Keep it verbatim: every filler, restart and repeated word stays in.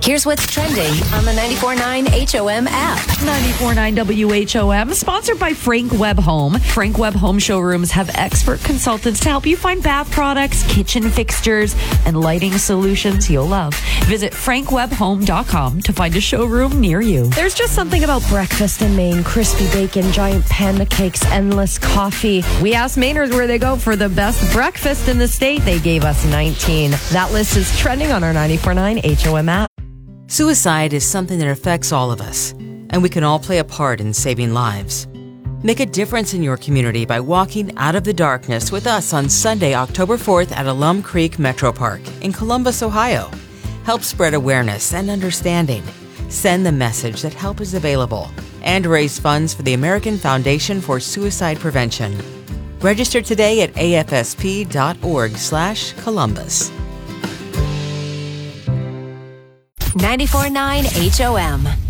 Here's what's trending on the ninety-four point nine H O M app. ninety-four point nine W H O M, sponsored by Frank Webb Home. Frank Webb Home showrooms have expert consultants to help you find bath products, kitchen fixtures, and lighting solutions you'll love. Visit frank webb home dot com to find a showroom near you. There's just something about breakfast in Maine. Crispy bacon, giant pancakes, endless coffee. We asked Mainers where they go for the best breakfast in the state. They gave us nineteen. That list is trending on our ninety-four point nine H O M app. Suicide is something that affects all of us, and we can all play a part in saving lives. Make a difference in your community by walking out of the darkness with us on Sunday, October fourth at Alum Creek Metro Park in Columbus, Ohio. Help spread awareness and understanding. Send the message that help is available and raise funds for the American Foundation for Suicide Prevention. Register today at a f s p dot org slash Columbus. ninety-four point nine H O M.